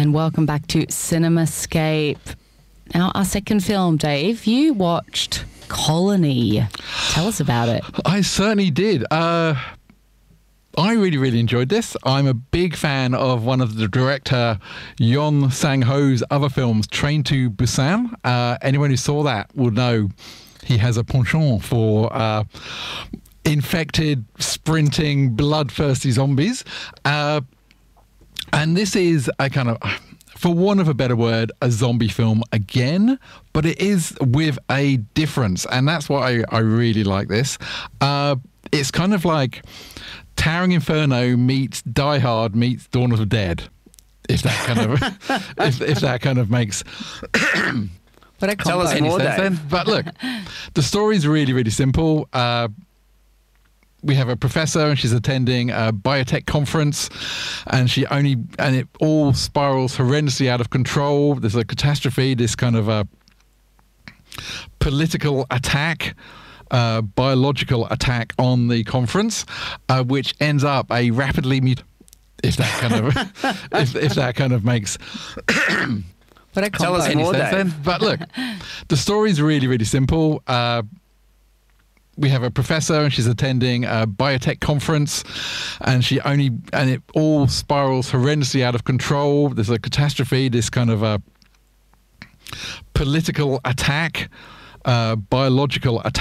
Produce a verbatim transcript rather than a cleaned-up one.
and welcome back to CinemaScape. Now, our second film, Dave, you watched Colony. Tell us about it. I certainly did. Uh, I really, really enjoyed this. I'm a big fan of one of the director Yeon Sang-ho's other films, Train to Busan. Uh, anyone who saw that will know he has a penchant for uh, infected, sprinting, bloodthirsty zombies. Uh, and this is a kind of, for want of a better word, a zombie film again, but it is with a difference. And that's why I, I really like this. Uh, it's kind of like Towering Inferno meets Die Hard meets Dawn of the Dead. If that kind of, if, if that kind of makes... But I Tell us more, Dave. Then. But look, the story's really, really simple. Uh, we have a professor and she's attending a biotech conference, and she only and it all spirals horrendously out of control. There's a catastrophe, this kind of a political attack, uh, biological attack on the conference, uh, which ends up a rapidly mut- if that kind of if, if that kind of makes. But I Tell us more, Dave. Then. But look, the story's really, really simple. Uh, we have a professor and she's attending a biotech conference, and she only and it all spirals horrendously out of control. There's a catastrophe, this kind of a political attack, uh, biological attack.